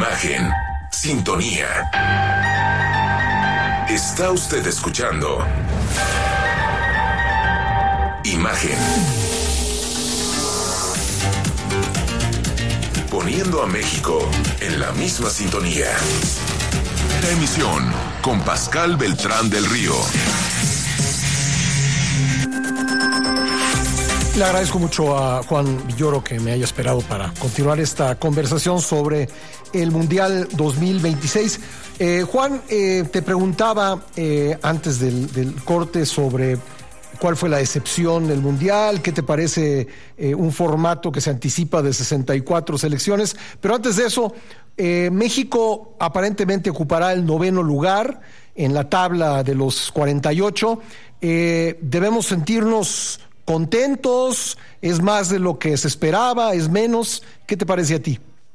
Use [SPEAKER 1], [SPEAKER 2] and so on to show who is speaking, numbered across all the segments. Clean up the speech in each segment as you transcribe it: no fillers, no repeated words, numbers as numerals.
[SPEAKER 1] Imagen, sintonía. Está usted escuchando Imagen. Poniendo a México en la misma sintonía. La emisión con Pascal Beltrán del Río.
[SPEAKER 2] Le agradezco mucho a Juan Villoro que me haya esperado para continuar esta conversación sobre el Mundial 2026. Juan, te preguntaba antes del corte sobre cuál fue la decepción del Mundial, qué te parece un formato que se anticipa de 64 selecciones, pero antes de eso, México aparentemente ocupará el 9º lugar en la tabla de los 48. Debemos sentirnos contentos, es más de lo que se esperaba, es menos. ¿Qué te parece a ti?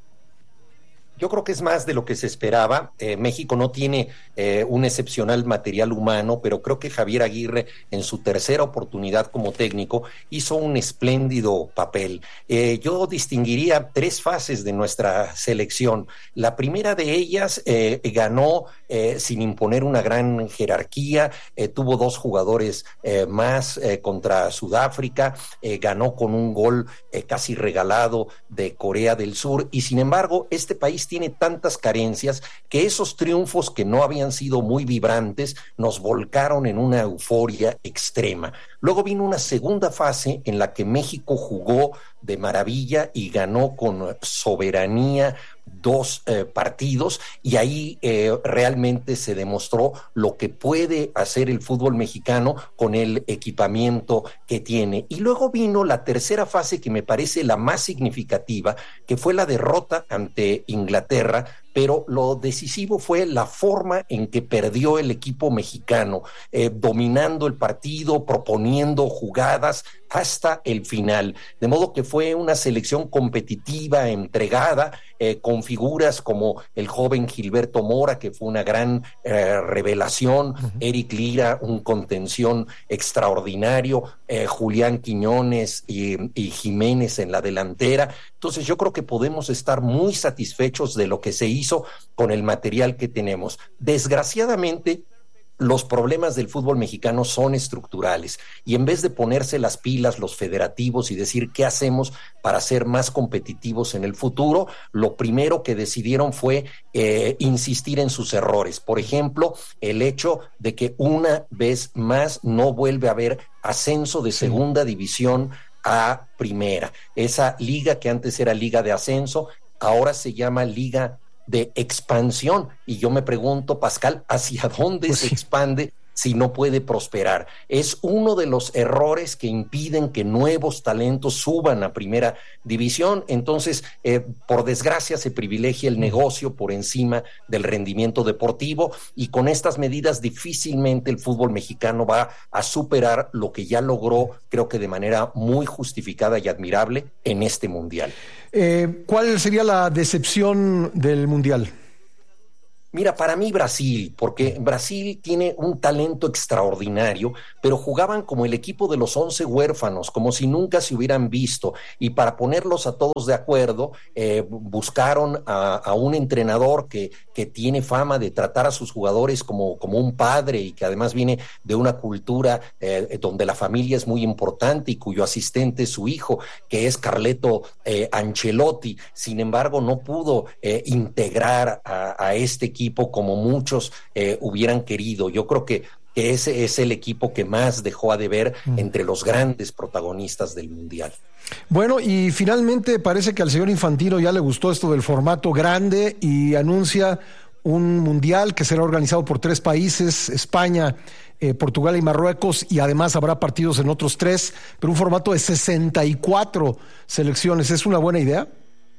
[SPEAKER 3] Yo creo que es más de lo que se esperaba. México no tiene un excepcional material humano, pero creo que Javier Aguirre, en su tercera oportunidad como técnico, hizo un espléndido papel. Yo distinguiría 3 fases de nuestra selección. La primera de ellas ganó sin imponer una gran jerarquía, tuvo 2 jugadores más contra Sudáfrica, ganó con un gol casi regalado de Corea del Sur, y sin embargo este país tiene tantas carencias que esos triunfos que no habían sido muy vibrantes nos volcaron en una euforia extrema. Luego vino una segunda fase en la que México jugó de maravilla y ganó con soberanía 2 partidos, y ahí realmente se demostró lo que puede hacer el fútbol mexicano con el equipamiento que tiene. Y luego vino la tercera fase, que me parece la más significativa, que fue la derrota ante Inglaterra, pero lo decisivo fue la forma en que perdió el equipo mexicano, dominando el partido, proponiendo jugadas hasta el final. De modo que fue una selección competitiva, entregada, con figuras como el joven Gilberto Mora, que fue una gran revelación, Eric Lira, un contención extraordinario, Julián Quiñones y Jiménez en la delantera. Entonces yo creo que podemos estar muy satisfechos de lo que se hizo con el material que tenemos. Desgraciadamente, los problemas del fútbol mexicano son estructurales, y en vez de ponerse las pilas los federativos y decir qué hacemos para ser más competitivos en el futuro, lo primero que decidieron fue insistir en sus errores. Por ejemplo, el hecho de que una vez más no vuelve a haber ascenso de segunda división a primera. Esa liga que antes era liga de ascenso, ahora se llama liga de expansión, y yo me pregunto, Pascal, ¿hacia dónde se expande si no puede prosperar? Es uno de los errores que impiden que nuevos talentos suban a primera división. Entonces, por desgracia, se privilegia el negocio por encima del rendimiento deportivo, y con estas medidas difícilmente el fútbol mexicano va a superar lo que ya logró, creo que de manera muy justificada y admirable, en este Mundial.
[SPEAKER 2] ¿Cuál sería la decepción del Mundial?
[SPEAKER 3] Mira, para mí Brasil, porque Brasil tiene un talento extraordinario, pero jugaban como el equipo de los 11 huérfanos, como si nunca se hubieran visto, y para ponerlos a todos de acuerdo, buscaron a un entrenador que tiene fama de tratar a sus jugadores como un padre, y que además viene de una cultura donde la familia es muy importante y cuyo asistente es su hijo, que es Carleto Ancelotti. Sin embargo, no pudo integrar a este equipo como muchos hubieran querido. Yo creo que ese es el equipo que más dejó a deber entre los grandes protagonistas del Mundial.
[SPEAKER 2] Bueno, y finalmente parece que al señor Infantino ya le gustó esto del formato grande y anuncia un Mundial que será organizado por 3 países, España, Portugal y Marruecos, y además habrá partidos en otros 3, pero un formato de 64 selecciones. ¿Es una buena idea?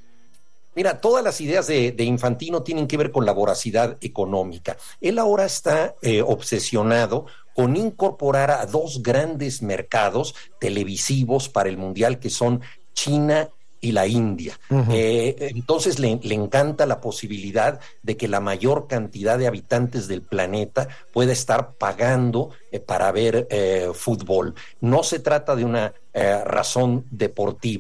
[SPEAKER 3] Mira, todas las ideas de Infantino tienen que ver con la voracidad económica. Él ahora está obsesionado con incorporar a 2 grandes mercados televisivos para el Mundial, que son China y la India. Entonces le encanta la posibilidad de que la mayor cantidad de habitantes del planeta pueda estar pagando para ver fútbol. No se trata de una razón deportiva.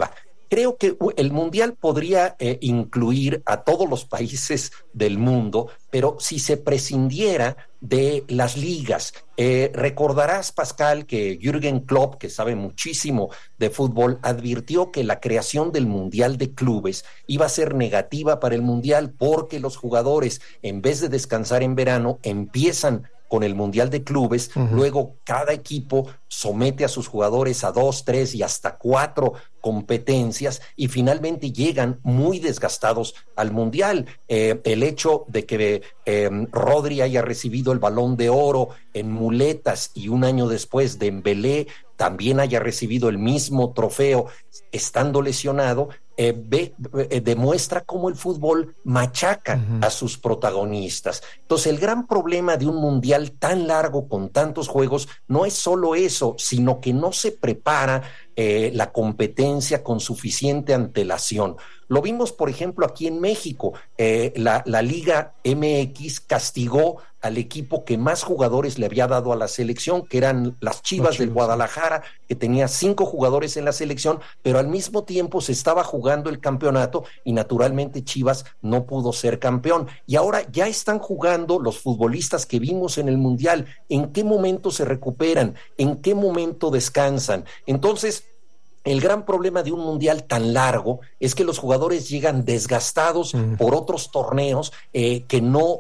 [SPEAKER 3] Creo que el Mundial podría incluir a todos los países del mundo, pero si se prescindiera de las ligas. Recordarás, Pascal, que Jürgen Klopp, que sabe muchísimo de fútbol, advirtió que la creación del Mundial de Clubes iba a ser negativa para el Mundial porque los jugadores, en vez de descansar en verano, empiezan con el Mundial de Clubes, luego cada equipo somete a sus jugadores a 2, 3 y hasta 4 competencias y finalmente llegan muy desgastados al Mundial. El hecho de que Rodri haya recibido el Balón de Oro en muletas y un año después Dembélé también haya recibido el mismo trofeo estando lesionado, demuestra cómo el fútbol machaca a sus protagonistas. Entonces, el gran problema de un mundial tan largo con tantos juegos no es solo eso, sino que no se prepara la competencia con suficiente antelación. Lo vimos, por ejemplo, aquí en México. La Liga MX castigó al equipo que más jugadores le había dado a la selección, que eran las Chivas del Guadalajara, que tenía 5 jugadores en la selección, pero al mismo tiempo se estaba jugando el campeonato y naturalmente Chivas no pudo ser campeón. Y ahora ya están jugando los futbolistas que vimos en el Mundial. ¿En qué momento se recuperan? ¿En qué momento descansan? Entonces, el gran problema de un mundial tan largo es que los jugadores llegan desgastados por otros torneos que no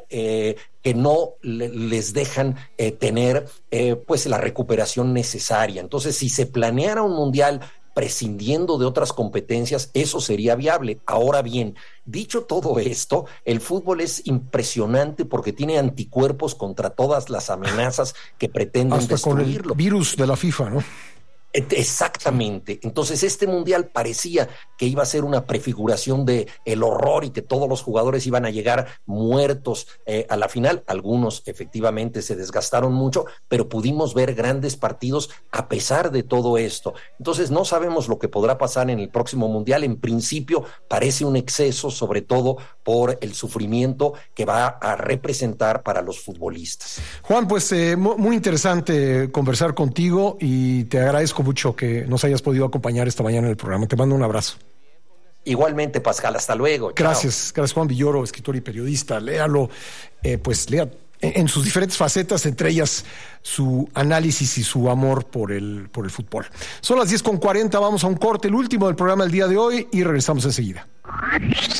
[SPEAKER 3] les dejan tener pues la recuperación necesaria. Entonces, si se planeara un mundial prescindiendo de otras competencias, eso sería viable. Ahora bien, dicho todo esto, el fútbol es impresionante porque tiene anticuerpos contra todas las amenazas que pretenden
[SPEAKER 2] hasta
[SPEAKER 3] destruirlo.
[SPEAKER 2] Con el virus de la FIFA, ¿no?
[SPEAKER 3] Exactamente. Entonces este mundial parecía que iba a ser una prefiguración de el horror y que todos los jugadores iban a llegar muertos a la final. Algunos efectivamente se desgastaron mucho, pero pudimos ver grandes partidos a pesar de todo esto. Entonces no sabemos lo que podrá pasar en el próximo mundial. En principio parece un exceso, sobre todo por el sufrimiento que va a representar para los futbolistas.
[SPEAKER 2] Juan, pues muy interesante conversar contigo y te agradezco mucho que nos hayas podido acompañar esta mañana en el programa. Te mando un abrazo.
[SPEAKER 3] Igualmente, Pascal, hasta luego.
[SPEAKER 2] Gracias, gracias Juan Villoro, escritor y periodista. Léalo, lea en sus diferentes facetas, entre ellas su análisis y su amor por el fútbol. Son las 10:40, vamos a un corte, el último del programa del día de hoy y regresamos enseguida.